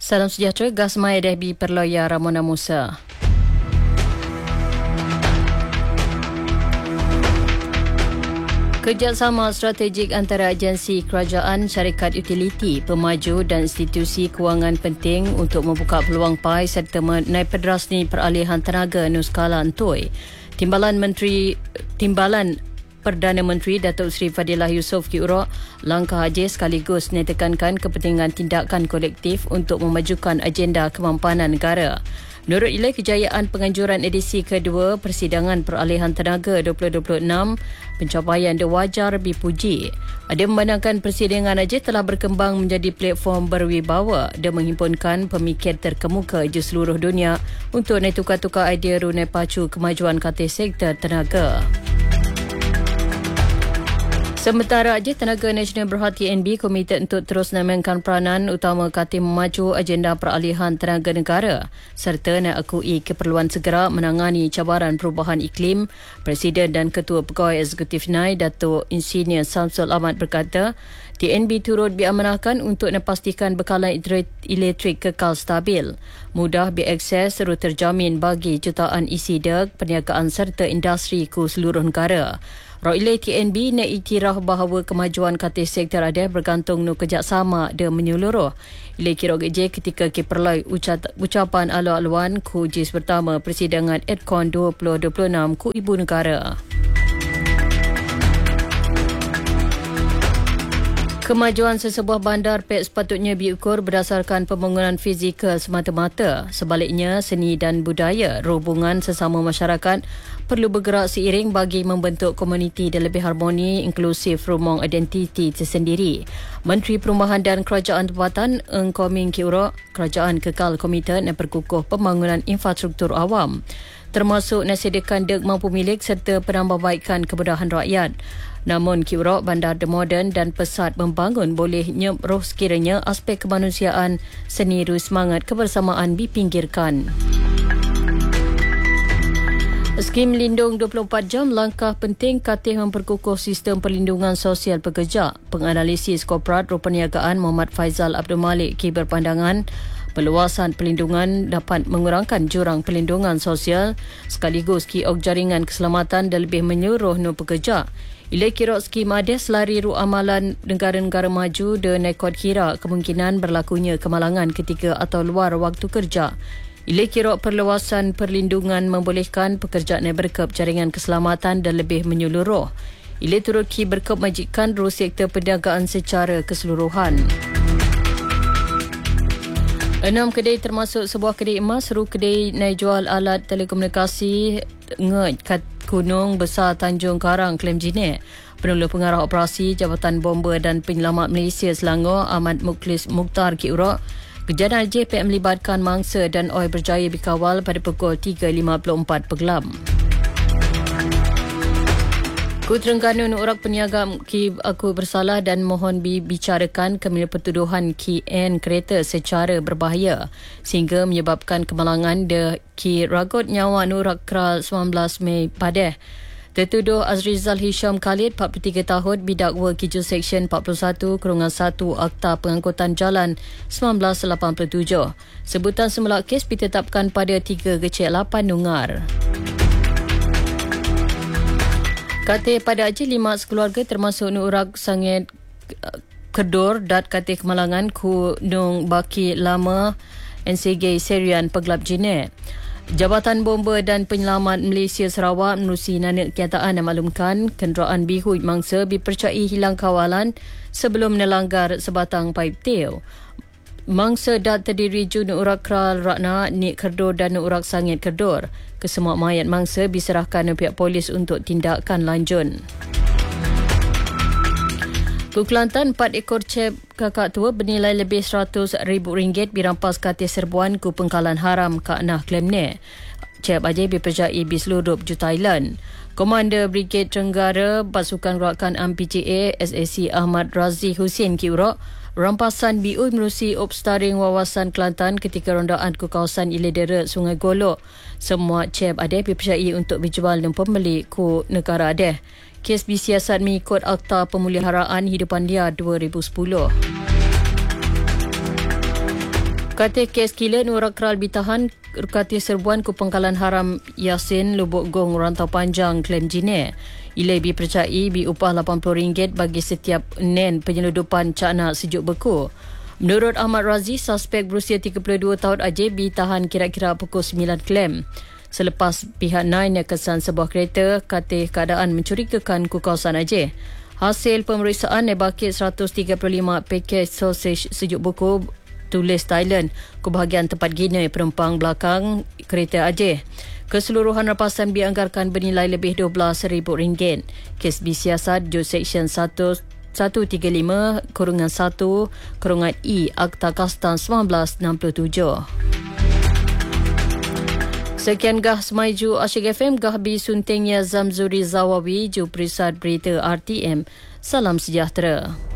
Salam sejahtera, Gasmai Dehbi Perloya Ramona Musa. Kerjasama strategik antara agensi kerajaan, syarikat utiliti, pemaju dan institusi kewangan penting untuk membuka peluang PAI serta menaik pedrasni peralihan tenaga nuskala Antoi. Timbalan Perdana Menteri Datuk Seri Fadilah Yusof Ki Urok langkah Haji sekaligus menekankan kepentingan tindakan kolektif untuk memajukan agenda kemampanan negara. Menurut Ilai Kejayaan Penganjuran edisi kedua Persidangan Peralihan Tenaga 2026, pencapaian dia wajar dipuji. Ada memandangkan persidangan Haji telah berkembang menjadi platform berwibawa dan menghimpunkan pemikir terkemuka di seluruh dunia untuk naik tukar-tukar idea runai pacu kemajuan katil sektor tenaga. Sementara Haji Tenaga Nasional Berhad TNB komited untuk terus memainkan peranan utama katil memaju agenda peralihan tenaga negara serta nak akui keperluan segera menangani cabaran perubahan iklim. Presiden dan Ketua Pegawai Eksekutif NAI Datuk Insinyur Samsul Ahmad berkata, TNB turut diamanahkan untuk memastikan bekalan elektrik kekal stabil, mudah diakses serta terjamin bagi jutaan isi deg, perniagaan serta industri ke seluruh negara. Roilai TNB nak iktiraf bahawa kemajuan katil sektor ada bergantung nu kerjasama dan menyeluruh. Ilai kira geje ketika kiperlai ucapan alu-aluan ku jis pertama persidangan EDCON 2026 ku ibu negara. Kemajuan sesebuah bandar sepatutnya diukur berdasarkan pembangunan fizikal semata-mata. Sebaliknya, seni dan budaya, hubungan sesama masyarakat perlu bergerak seiring bagi membentuk komuniti yang lebih harmoni, inklusif, rumong identiti tersendiri. Menteri Perumahan dan Kerajaan Tempatan Eng Koming Ki Urok, kerajaan kekal komited dan perkukuh pembangunan infrastruktur awam, termasuk nasihkan deg mampu milik serta penambahbaikan kemudahan rakyat. Namun Ki Urok, bandar modern dan pesat membangun boleh nyemroh sekiranya aspek kemanusiaan, seni semangat kebersamaan dipinggirkan. Skim Lindung 24 Jam langkah penting katil memperkukuh sistem perlindungan sosial pekerja. Penganalisis Korporat Perniagaan Muhammad Faizal Abdul Malik Ki berpandangan perluasan perlindungan dapat mengurangkan jurang perlindungan sosial sekaligus kiok jaringan keselamatan dan lebih menyeluruh nu pekerja. Ilai kira skim ada selari ru amalan negara-negara maju dan nekod kira kemungkinan berlakunya kemalangan ketika atau luar waktu kerja. Ilai kira perluasan perlindungan membolehkan pekerja berkep jaringan keselamatan dan lebih menyeluruh. Ilai turut ki berkep majikan ru sektor perniagaan secara keseluruhan. 6 kedai termasuk sebuah kedai emas, seru kedai naik jual alat telekomunikasi kat Gunung Besar Tanjung Karang, Klim Jinek. Penolong Pengarah Operasi Jabatan Bomba dan Penyelamat Malaysia Selangor Ahmad Mukhlis Mukhtar Ki Urok, kejadian JPM melibatkan mangsa dan OI berjaya dikawal pada pukul 3.54 pegelam. Ku Terengganu Urak Peniaga Ki aku bersalah dan mohon dibicarakan kemila pertuduhan Ki N kereta secara berbahaya sehingga menyebabkan kemalangan de Ki ragut nyawa Nurak Kral 19 Mei Padeh. Tertuduh Azrizal Hisham Khalid 43 tahun didakwa Kiju Seksyen 41/1 Akta Pengangkutan Jalan 1987. Sebutan semula kes ditetapkan pada 3/8 Nungar. Katil pada Haji 5 sekeluarga termasuk Nurak Sangit Kedur dat katil kemalangan ku Nung Baki Lama NCG Serian Pegelap Jinek. Jabatan Bomba dan Penyelamat Malaysia Sarawak menerusi nanik kenyataan yang maklumkan kenderaan bihut mangsa dipercayai hilang kawalan sebelum melanggar sebatang paip teo. Mangsa dat terdiri ju Nurak Kral Ratna, Nik Kedur dan Nurak Sangit Kedur. Kesemua mayat mangsa diserahkan ke pihak polis untuk tindakan lanjut. Ku Kelantan, 4 ekor cep kakak tua bernilai lebih RM100,000 dirampas katil serbuan ku Pengkalan Haram Kak Nah Klemne. Cep aja dipercayai di seluruh Thailand. Komander Brigade Tenggara Pasukan Rakan MPJA SAC Ahmad Razi Hussein Ki Urok, rampasan BU menerusi Opstaring Wawasan Kelantan ketika rondaan ke kawasan Iledera Sungai Golok. Semua cep ada dipercayai untuk dijual dan pembeli ku negara ada. Kes disiasat mengikut Akta Pemeliharaan Hidupan Liar 2010. Katih kes kila Nur Akral ditahan katih serbuan ku Pangkalan Haram Yasin Lubuk Gong Rantau Panjang klaim jine. Ia dipercayai bi upah RM80 bagi setiap nen penyeludupan cakna sejuk beku. Menurut Ahmad Razi, suspek berusia 32 tahun AJ ditahan kira-kira pukul 9 klaim. Selepas pihak Nine yang kesan sebuah kereta, katih keadaan mencurigakan ku kawasan AJ. Hasil pemeriksaan nebakit 135 pakej sausage sejuk beku tulis Thailand ke bahagian tempat gina penumpang belakang kereta AJ. Keseluruhan rapasan dianggarkan bernilai lebih RM12,000. Kes disiasat Juz Seksyen 135-1-E Akta Kastan 1967. Sekian gah Semaiju Asyik FM, gah bi suntingnya Zamzuri Zawawi, Ju Perisat Berita RTM. Salam sejahtera.